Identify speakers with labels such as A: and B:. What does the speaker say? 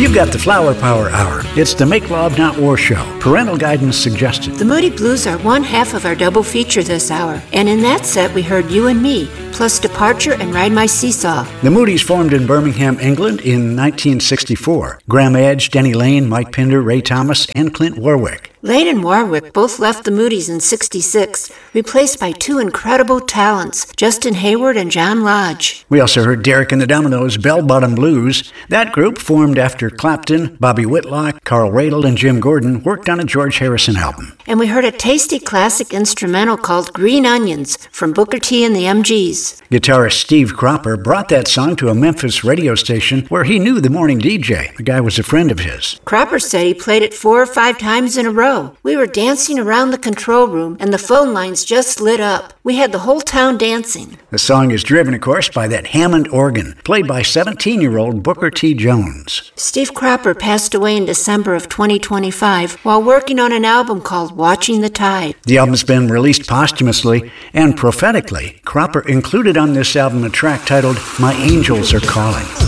A: You've got the Flower Power Hour. It's the Make Love Not War show. Parental guidance suggested.
B: The Moody Blues are one half of our double feature this hour. And in that set, we heard You and Me, plus Departure and Ride My Seesaw.
A: The Moody's formed in Birmingham, England in 1964. Graham Edge, Denny Lane, Mike Pinder, Ray Thomas, and Clint Warwick.
B: Lane and Warwick both left the Moody's in '66, replaced by two incredible talents, Justin Hayward and John Lodge.
A: We also heard Derek and the Dominoes, Bell Bottom Blues. That group, formed after Clapton, Bobby Whitlock, Carl Radle, and Jim Gordon, worked on a George Harrison album.
B: And we heard a tasty classic instrumental called Green Onions from Booker T and the MGs.
A: Guitarist Steve Cropper brought that song to a Memphis radio station where he knew the morning DJ. The guy was a friend of his.
B: Cropper said he played it 4 or 5 times in a row. We were dancing around the control room and the phone lines just lit up. We had the whole town dancing.
A: The song is driven, of course, by that Hammond organ, played by 17-year-old Booker T. Jones.
B: Steve Cropper passed away in December of 2025 while working on an album called Watching the Tide.
A: The album's been released posthumously and prophetically. Cropper included on this album a track titled My Angels Are Calling.